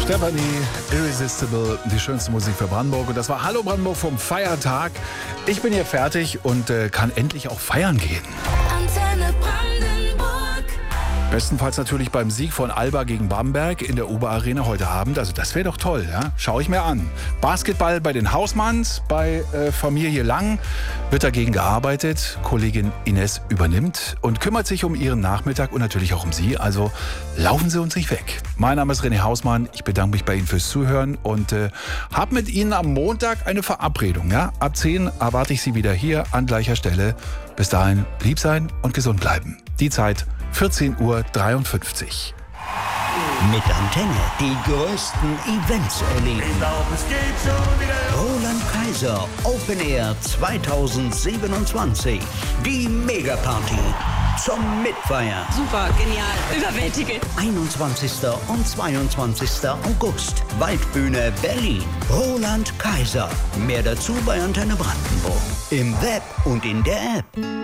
Stefanie, Irresistible, die schönste Musik für Brandenburg. Und das war Hallo Brandenburg vom Feiertag. Ich bin hier fertig und kann endlich auch feiern gehen. Antenne Brandenburg. Bestenfalls natürlich beim Sieg von Alba gegen Bamberg in der Oberarena heute Abend. Also das wäre doch toll, ja? Schaue ich mir an. Basketball bei den Hausmanns, bei Familie Lang wird dagegen gearbeitet. Kollegin Ines übernimmt und kümmert sich um ihren Nachmittag und natürlich auch um Sie. Also laufen Sie uns nicht weg. Mein Name ist René Hausmann. Ich bedanke mich bei Ihnen fürs Zuhören und habe mit Ihnen am Montag eine Verabredung. Ja? Ab 10 erwarte ich Sie wieder hier an gleicher Stelle. Bis dahin lieb sein und gesund bleiben. Die Zeit 14:53 Uhr. Mit Antenne die größten Events erleben. Ich glaub, es geht schon wieder los. Roland Kaiser Open Air 2027. Die Megaparty zum Mitfeiern. Super, genial, überwältigend. 21. und 22. August. Waldbühne Berlin. Roland Kaiser. Mehr dazu bei Antenne Brandenburg. Im Web und in der App.